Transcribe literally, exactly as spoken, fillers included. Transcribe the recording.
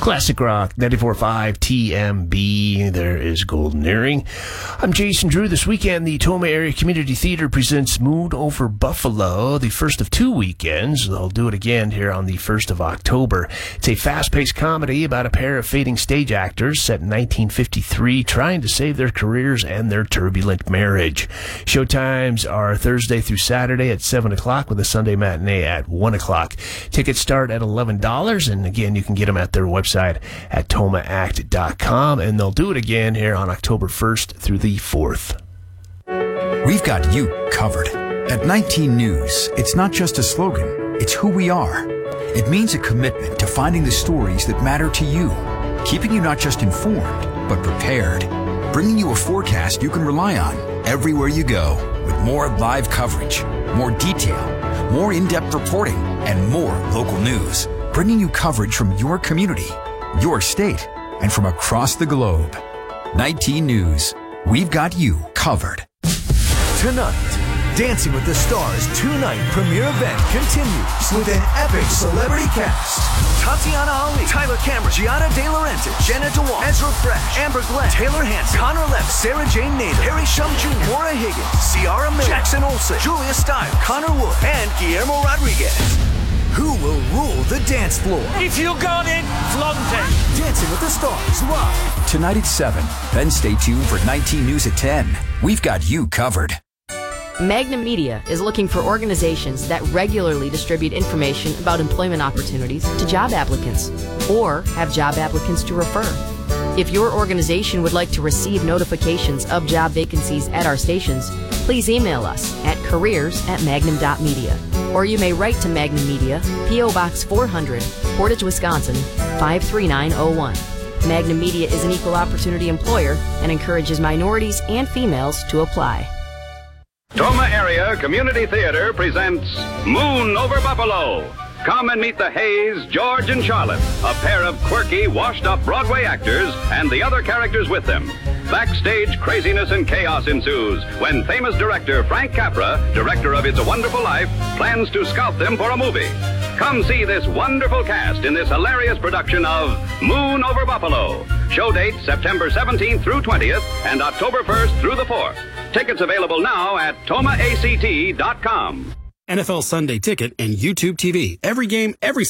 Classic Rock, ninety-four point five T M B. There is Golden Earring. I'm Jason Drew. This weekend, the Tomah Area Community Theater presents Moon Over Buffalo, the first of two weekends. They'll do it again here on the first of October. It's a fast-paced comedy about a pair of fading stage actors set in nineteen fifty-three trying to save their careers and their turbulent marriage. Showtimes are Thursday through Saturday at seven o'clock with a Sunday matinee at one o'clock. Tickets start at eleven dollars, and again, you can get them at their website at tomah act dot com, and they'll do it again here on October first through the fourth. We've got you covered. At nineteen News, it's not just a slogan, it's who we are. It means a commitment to finding the stories that matter to you, keeping you not just informed, but prepared, bringing you a forecast you can rely on everywhere you go, with more live coverage, more detail, more in-depth reporting, and more local news, bringing you coverage from your community, your state, and from across the globe. nineteen News. We've got you covered. Tonight, Dancing with the Stars two-night premiere event continues with an epic celebrity cast. Tatiana Ali, Tyler Cameron, Gianna De Laurentiis, Jenna Dewan, Ezra Fresh, Amber Glenn, Taylor Hanson, Connor Levitt, Sarah Jane Nader, Harry Shum Junior, Maura Higgins, Ciara Miller, Jackson Olsen, Julia Stiles, Connor Wood, and Guillermo Rodriguez. Who will rule the dance floor? If you got it, flaunt it. Dancing with the Stars live Tonight at seven. Then stay tuned for nineteen News at ten. We've got you covered. Magnum Media is looking for organizations that regularly distribute information about employment opportunities to job applicants or have job applicants to refer. If your organization would like to receive notifications of job vacancies at our stations, please email us at careers at magnum dot media. Or you may write to Magnum Media, P O Box four hundred, Portage, Wisconsin, five three nine oh one. Magnum Media is an equal opportunity employer and encourages minorities and females to apply. Tomah Area Community Theater presents Moon Over Buffalo. Come and meet the Hayes, George, and Charlotte, a pair of quirky, washed-up Broadway actors and the other characters with them. Backstage craziness and chaos ensues when famous director Frank Capra, director of It's a Wonderful Life, plans to scout them for a movie. Come see this wonderful cast in this hilarious production of Moon Over Buffalo. Show date September seventeenth through twentieth and October first through the fourth. Tickets available now at tomah act dot com. N F L Sunday Ticket and YouTube T V. Every game, every